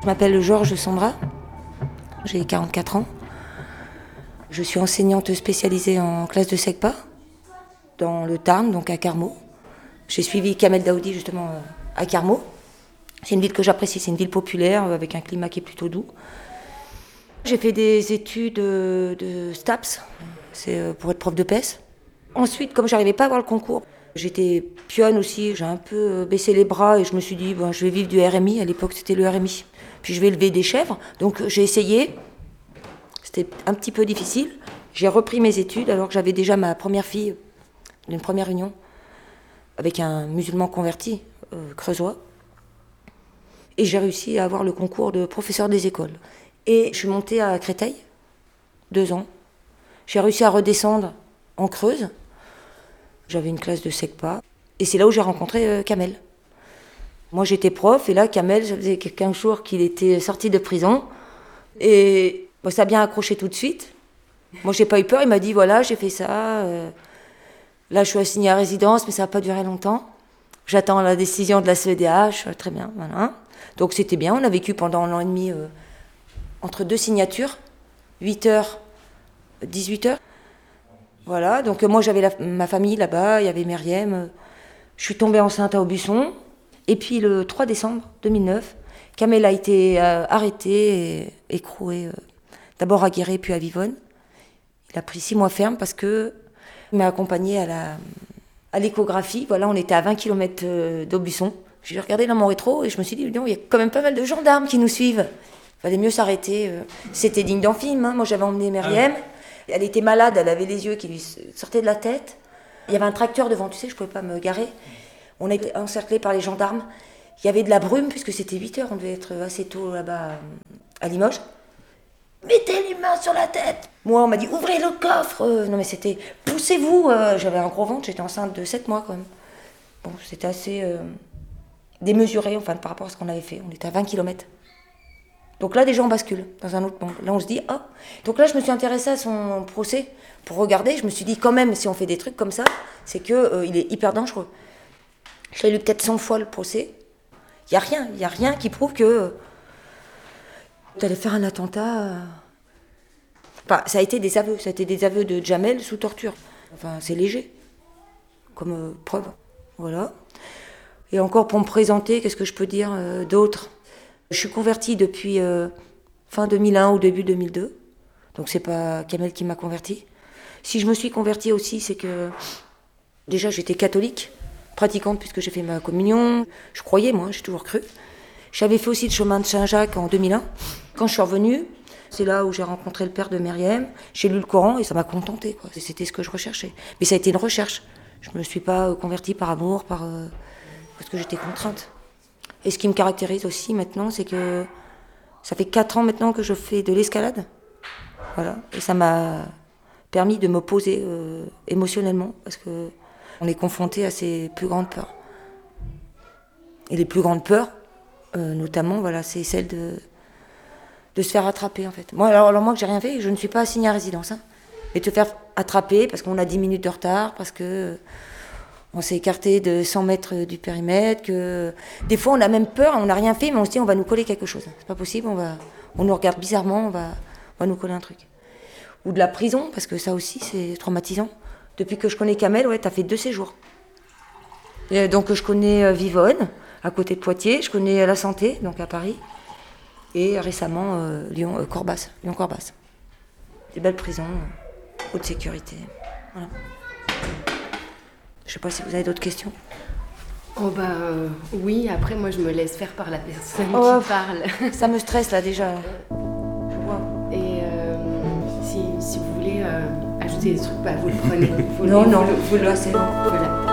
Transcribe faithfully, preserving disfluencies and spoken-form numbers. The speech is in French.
Je m'appelle Georges Sandra, j'ai quarante-quatre ans. Je suis enseignante spécialisée en classe de SECPA, dans le Tarn, donc à Carmaux. J'ai suivi Kamel Daoudi justement à Carmaux. C'est une ville que j'apprécie, c'est une ville populaire avec un climat qui est plutôt doux. J'ai fait des études de STAPS, c'est pour être prof de P E S. Ensuite, comme je n'arrivais pas à avoir le concours, j'étais pionne aussi, j'ai un peu baissé les bras et je me suis dit, bon, je vais vivre du R M I, à l'époque c'était le R M I. Puis je vais élever des chèvres, donc j'ai essayé, c'était un petit peu difficile. J'ai repris mes études alors que j'avais déjà ma première fille d'une première union avec un musulman converti, euh, creusois. Et j'ai réussi à avoir le concours de professeur des écoles. Et je suis montée à Créteil, deux ans. J'ai réussi à redescendre en Creuse. J'avais une classe de SECPA. Et c'est là où j'ai rencontré euh, Kamel. Moi, j'étais prof, et là, Kamel, ça faisait quinze jours qu'il était sorti de prison. Et bon, ça a bien accroché tout de suite. Moi, j'ai pas eu peur. Il m'a dit, voilà, j'ai fait ça. Euh, là, je suis assignée à résidence, mais ça n'a pas duré longtemps. J'attends la décision de la C E D H. Très bien, voilà. Donc, c'était bien. On a vécu pendant un an et demi euh, entre deux signatures, huit heures, dix-huit heures. Voilà, donc euh, moi, j'avais la, ma famille là-bas. Il y avait Myriam. Euh, je suis tombée enceinte à Aubusson. Et puis le trois décembre deux mille neuf, Kamel a été euh, arrêté et écroué, euh, d'abord à Guéret puis à Vivonne. Il a pris six mois ferme parce que il m'a accompagnée à, la, à l'échographie. Voilà, on était à vingt kilomètres euh, d'Aubusson. J'ai regardé dans mon rétro et je me suis dit, non, il y a quand même pas mal de gendarmes qui nous suivent. Il fallait mieux s'arrêter. Euh. C'était digne d'un film. Hein. Moi, j'avais emmené Myriam. Ah oui. Elle était malade, elle avait les yeux qui lui sortaient de la tête. Il y avait un tracteur devant, tu sais, je ne pouvais pas me garer. On a été encerclés par les gendarmes. Il y avait de la brume, puisque c'était huit heures, on devait être assez tôt là-bas à Limoges. Mettez les mains sur la tête. Moi, on m'a dit, ouvrez le coffre. Euh, non, mais c'était, poussez-vous. Euh, j'avais un gros ventre, j'étais enceinte de sept mois quand même. Bon, c'était assez euh, démesuré, enfin, par rapport à ce qu'on avait fait. On était à vingt kilomètres. Donc là, des gens basculent dans un autre monde. Là, on se dit, ah. Oh. Donc là, je me suis intéressée à son procès pour regarder. Je me suis dit, quand même, si on fait des trucs comme ça, c'est qu'il euh, est hyper dangereux. Je l'ai lu peut-être cent fois le procès. Il n'y a rien, il n'y a rien qui prouve que euh, tu allais faire un attentat. Euh... Enfin, ça a été des aveux, ça a été des aveux de Jamel sous torture. Enfin, c'est léger, comme euh, preuve. Voilà. Et encore pour me présenter, qu'est-ce que je peux dire euh, d'autre ? Je suis convertie depuis euh, fin deux mille un ou début deux mille deux. Donc c'est pas Kamel qui m'a convertie. Si je me suis convertie aussi, c'est que déjà j'étais catholique. Pratiquante puisque j'ai fait ma communion, je croyais moi, j'ai toujours cru. J'avais fait aussi le chemin de Saint-Jacques en deux mille un. Quand je suis revenue, c'est là où j'ai rencontré le père de Myriam, j'ai lu le Coran et ça m'a contentée, quoi. C'était ce que je recherchais. Mais ça a été une recherche. Je ne me suis pas convertie par amour, par, euh, parce que j'étais contrainte. Et ce qui me caractérise aussi maintenant, c'est que ça fait quatre ans maintenant que je fais de l'escalade. Voilà. Et ça m'a permis de me poser euh, émotionnellement, parce que on est confronté à ses plus grandes peurs. Et les plus grandes peurs, euh, notamment, voilà, c'est celle de, de se faire attraper, en fait. Moi, alors, alors moi, que j'ai rien fait, je ne suis pas assignée à résidence. Hein. Mais te faire attraper parce qu'on a dix minutes de retard, parce que on s'est écarté de cent mètres du périmètre, que des fois, on a même peur, on n'a rien fait, mais on se dit, on va nous coller quelque chose. C'est pas possible, on, va, on nous regarde bizarrement, on va, on va nous coller un truc. Ou de la prison, parce que ça aussi, c'est traumatisant. Depuis que je connais Kamel, ouais, t'as fait deux séjours. Et donc je connais euh, Vivonne, à côté de Poitiers, je connais La Santé, donc à Paris, et récemment euh, Lyon, euh, Corbas, Lyon-Corbas. Des belles prisons, euh, haute sécurité. Voilà. Je sais pas si vous avez d'autres questions. Oh bah euh, oui, après moi je me laisse faire par la personne oh, qui parle. Ça me stresse là déjà. Je vois. Et euh, si, si vous voulez euh, ajouter des trucs, bah vous le prenez. Vous non, le, non, vous le, vous le laissez. Voilà.